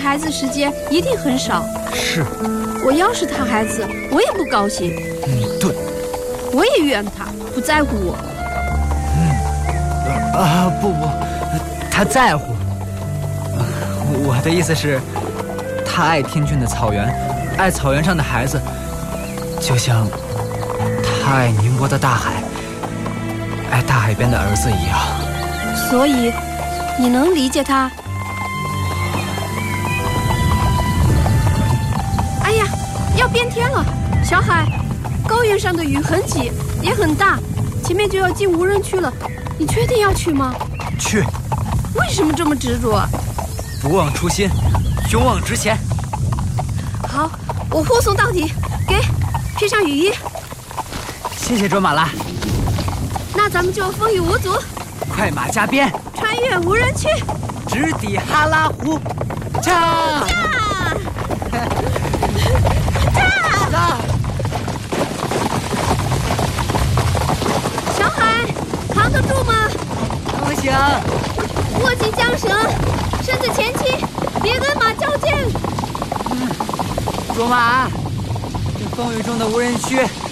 孩子时间一定很少。 是， 我要是他孩子，我也不高兴。 对， 我也怨他，不在乎我。 不，他在乎。我的意思是，他爱天峻的草原，爱草原上的孩子，就像他爱宁波的大海，爱大海边的儿子一样。 所以，你能理解他？哎呀，要变天了，小海，高原上的雨很急，也很大，前面就要进无人区了，你确定要去吗？ 去。 为什么这么执着？ 不忘初心，勇往直前。 好，我护送到底，披上雨衣。 谢谢卓玛拉。 那咱们就风雨无阻， 快马加鞭， 穿越无人区， 直抵哈拉湖。驾！ 小海，扛得住吗？ 不行。 握紧缰绳，身子前倾，别跟马较劲。 卓玛，这风雨中的无人区